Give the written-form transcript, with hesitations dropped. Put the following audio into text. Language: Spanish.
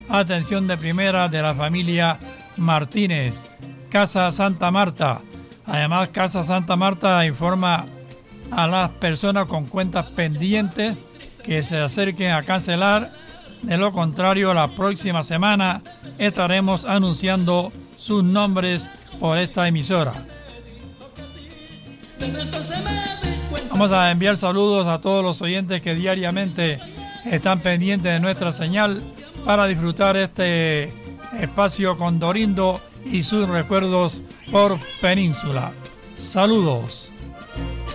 atención de primera de la familia Martínez. Casa Santa Marta. Además, Casa Santa Marta informa a las personas con cuentas pendientes que se acerquen a cancelar. De lo contrario, la próxima semana estaremos anunciando sus nombres por esta emisora. Vamos a enviar saludos a todos los oyentes que diariamente están pendientes de nuestra señal para disfrutar este espacio con Dorindo y sus recuerdos por Península. Saludos.